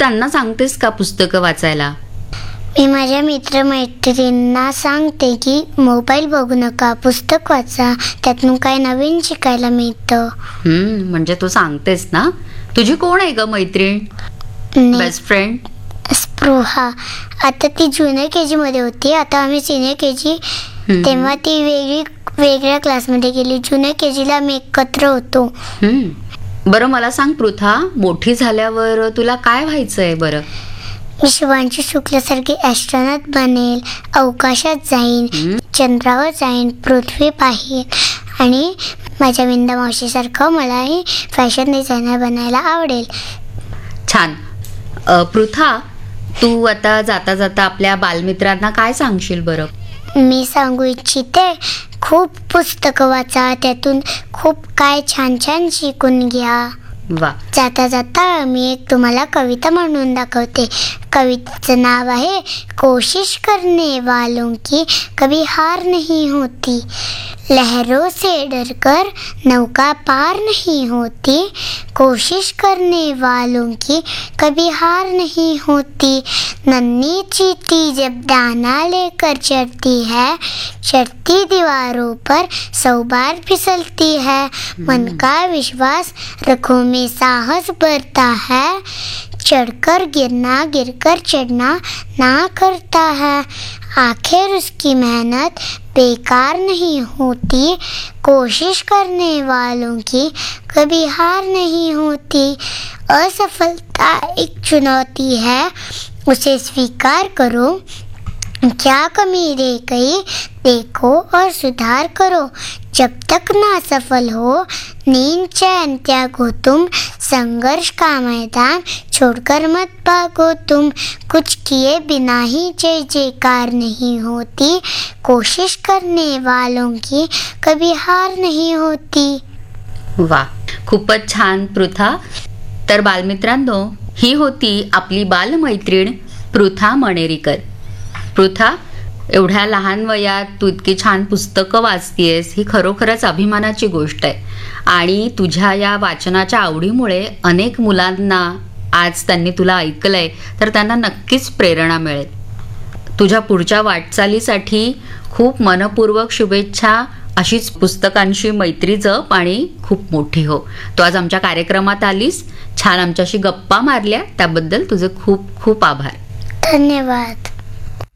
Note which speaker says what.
Speaker 1: त्यांना सांगतेस का पुस्तकं वाचायला?
Speaker 2: मी माझ्या मित्रमैत्रिणींना सांगते की मोबाईल बघू नका, पुस्तक वाचा, त्यातून काय नवीन शिकायला मिळतं.
Speaker 1: म्हणजे तू सांगतेस ना. तुझी कोण आहे ग मैत्रीण, बेस्ट फ्रेंड?
Speaker 2: स्पृहा. आता ती ज्युनियर KG मध्ये होती, आता आम्ही सिनियर KG. तेव्हा ती वेगळ्या क्लासमध्ये गेली. ज्युनियर KG ला आम्ही एकत्र होतो.
Speaker 1: बरं मला सांग पृथा, मोठी झाल्यावर तुला काय व्हायचंय बरं?
Speaker 2: मी शिवांशी शुक्लासारखी ॲस्ट्रॉनॉट बनेल, अवकाशात जाईन, चंद्रावर जाईन, पृथ्वी पाहीन आणि माझ्या विंदा मावशीसारखं मलाही फॅशन डिझायनर बनायला आवडेल.
Speaker 1: छान. पृथा, तू आता जाता जाता आपल्या बालमित्रांना काय सांगशील बरं?
Speaker 2: मी सांगू इच्छिते, खूप पुस्तकं वाचा, त्यातून खूप काय छान छान शिकून घ्या.
Speaker 1: वा.
Speaker 2: जाता जाता मी एक तुम्हाला कविता म्हणून दाखवते. कवितेचं नाव आहे कोशिश करने वालों की कभी हार नहीं होती, लहरों से डरकर नौका पार नहीं होती, कोशिश करने वालों की कभी हार नहीं होती, नन्ही चींटी जब दाना लेकर चढ़ती है, चढ़ती दीवारों पर 100 बार फिसलती है, मन का विश्वास रखो में साहस बढ़ता है, चढ़कर गिरना गिरकर चढ़ना ना करता है, आखिर उसकी मेहनत बेकार नहीं होती, कोशिश करने वालों की कभी हार नहीं होती, असफलता एक चुनौती है, उसे स्वीकार करो, क्या कमी रह गई देखो और सुधार करो, जब तक ना सफल हो नींद चैन त्यागो तुम, संघर्ष का मैदान छोड़कर मत भागो तुम, कुछ किए बिना ही जय जयकार नहीं होती, कोशिश करने वालों की कभी हार नहीं होती.
Speaker 1: वा, खूपच छान पृथा. तर बालमित्रांनो, ही होती आपली बालमैत्रीण पृथा मणेरीकर. पृथा, एवढ्या लहान वयात तू इतकी छान पुस्तकं वाचतेस, ही खरोखरच अभिमानाची गोष्ट आहे. आणि तुझ्या या वाचनाच्या आवडीमुळे अनेक मुलांना आज त्यांनी तुला ऐकलंय तर त्यांना नक्कीच प्रेरणा मिळेल. तुझ्या पुढच्या वाटचालीसाठी खूप मनपूर्वक शुभेच्छा. अशीच पुस्तकांशी मैत्री जप आणि खूप मोठी हो. तू आज आमच्या कार्यक्रमात आलीस, छान आमच्याशी गप्पा मारल्या, त्याबद्दल तुझे खूप खूप आभार.
Speaker 2: धन्यवाद.